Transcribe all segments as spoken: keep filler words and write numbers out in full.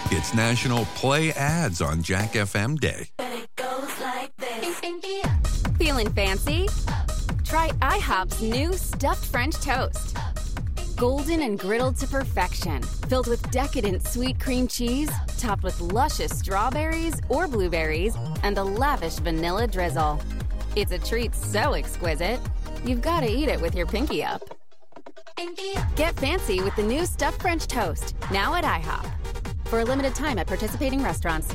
It's National Play Ads on Jack F M Day. Feeling fancy? Try IHOP's new stuffed French toast. Golden and griddled to perfection, filled with decadent sweet cream cheese, topped with luscious strawberries or blueberries, and a lavish vanilla drizzle. It's a treat so exquisite, you've got to eat it with your pinky up. Get fancy with the new stuffed French toast, now at IHOP. For a limited time at participating restaurants.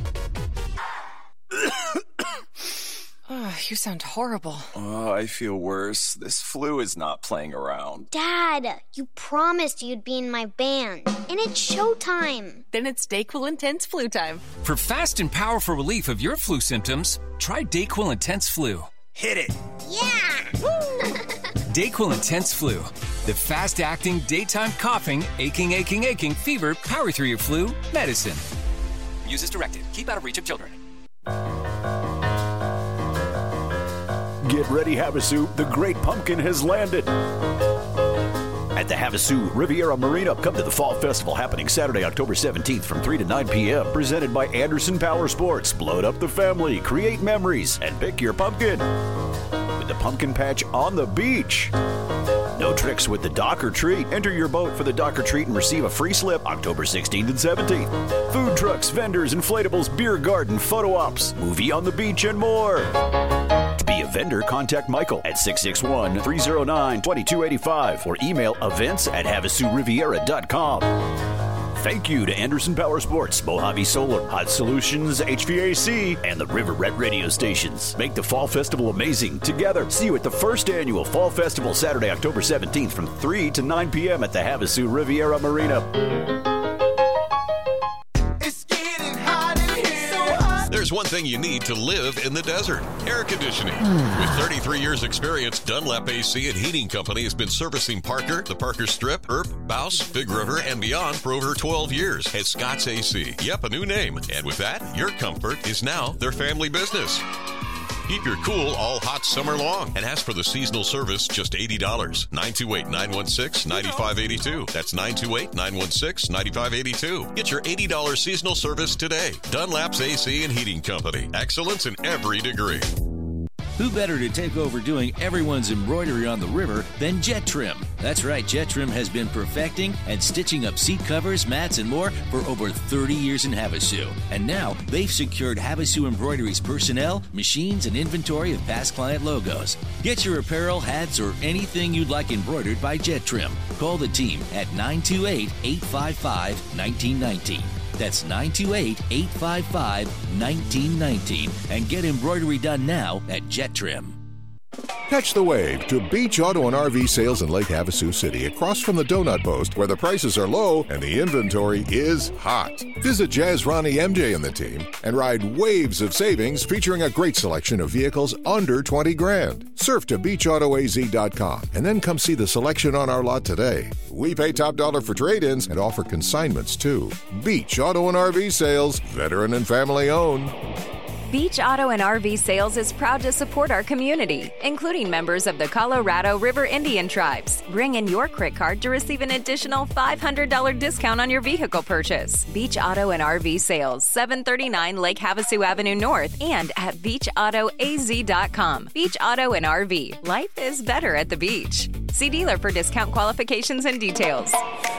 Oh, you sound horrible. Oh, I feel worse. This flu is not playing around. Dad, you promised you'd be in my band, and it's showtime. Then it's DayQuil Intense Flu time. For fast and powerful relief of your flu symptoms, try DayQuil Intense Flu. Hit it. Yeah! DayQuil Intense Flu. The fast-acting, daytime coughing, aching, aching, aching, fever, power through your flu medicine. Use as directed. Keep out of reach of children. Get ready, Havasu. The Great Pumpkin has landed. At the Havasu Riviera Marina, come to the Fall Festival happening Saturday, October seventeenth from three to nine p.m. Presented by Anderson Power Sports. Load up the family, create memories, and pick your pumpkin. With the pumpkin patch on the beach. No tricks with the Dock or Treat. Enter your boat for the Dock or Treat and receive a free slip October sixteenth and seventeenth. Food trucks, vendors, inflatables, beer garden, photo ops, movie on the beach, and more. To be a vendor, contact Michael at six six one, three oh nine, two two eight five or email events at havasu riviera dot com. Thank you to Anderson Power Sports, Mojave Solar, Hot Solutions, H V A C, and the River Red radio stations. Make the Fall Festival amazing together. See you at the first annual Fall Festival Saturday, October seventeenth from three to nine p.m. at the Havasu Riviera Marina. There's one thing you need to live in the desert: air conditioning. With thirty-three years experience, Dunlap A C and Heating Company has been servicing Parker, the Parker Strip, Earp, Bouse, Big River, and beyond for over twelve years. At Scott's A C. Yep, a new name. And with that, your comfort is now their family business. Keep your cool all hot summer long and ask for the seasonal service, just eighty dollars. nine two eight, nine one six, nine five eight two. That's nine two eight, nine one six, nine five eight two. Get your eighty dollars seasonal service today. Dunlap's A C and Heating Company. Excellence in every degree. Who better to take over doing everyone's embroidery on the river than Jet Trim? That's right, Jet Trim has been perfecting and stitching up seat covers, mats, and more for over thirty years in Havasu. And now they've secured Havasu Embroidery's personnel, machines, and inventory of past client logos. Get your apparel, hats, or anything you'd like embroidered by Jet Trim. Call the team at nine two eight, eight five five, one nine one nine. That's nine two eight, eight five five, one nine one nine and get embroidery done now at Jet Trim. Catch the wave to Beach Auto and R V Sales in Lake Havasu City, across from the Donut Post, where the prices are low and the inventory is hot. Visit Jazz Ronnie, M J, and the team and ride waves of savings featuring a great selection of vehicles under twenty grand. Surf to beach auto a z dot com and then come see the selection on our lot today. We pay top dollar for trade-ins and offer consignments too. Beach Auto and R V Sales, veteran and family owned. Beach Auto and R V Sales is proud to support our community, including members of the Colorado River Indian Tribes. Bring in your CRIT card to receive an additional five hundred dollars discount on your vehicle purchase. Beach Auto and R V Sales, seven thirty-nine Lake Havasu Avenue North and at beach auto a z dot com. Beach Auto and R V. Life is better at the beach. See dealer for discount qualifications and details.